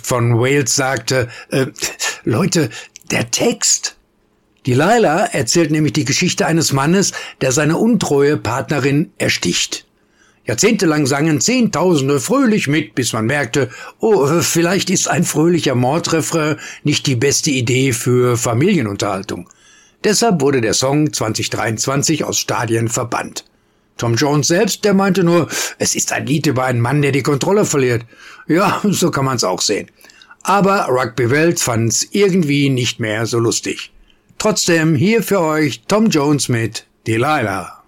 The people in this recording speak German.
Herrschaft von Wales sagte, Leute, der Text. Delilah erzählt nämlich die Geschichte eines Mannes, der seine untreue Partnerin ersticht. Jahrzehntelang sangen Zehntausende fröhlich mit, bis man merkte, vielleicht ist ein fröhlicher Mordrefrain nicht die beste Idee für Familienunterhaltung. Deshalb wurde der Song 2023 aus Stadien verbannt. Tom Jones selbst, der meinte nur, es ist ein Lied über einen Mann, der die Kontrolle verliert. Ja, so kann man's auch sehen. Aber Rugby Welt fand's irgendwie nicht mehr so lustig. Trotzdem hier für euch Tom Jones mit Delilah.